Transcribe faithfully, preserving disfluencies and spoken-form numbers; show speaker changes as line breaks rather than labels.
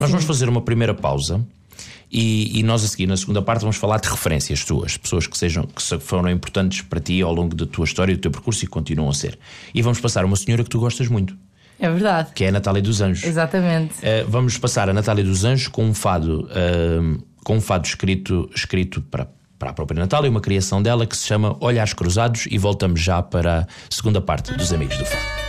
Nós vamos fazer uma primeira pausa e, e nós a seguir, na segunda parte, vamos falar de referências tuas, pessoas que, sejam, que foram importantes para ti ao longo da tua história e do teu percurso e continuam a ser. E vamos passar a uma senhora que tu gostas muito.
É verdade.
Que é a Natália dos Anjos.
Exatamente.
Uh, vamos passar a Natália dos Anjos com um fado, uh, com um fado escrito, escrito para, para a própria Natália, uma criação dela que se chama Olhares Cruzados, e voltamos já para a segunda parte dos Amigos do Fado.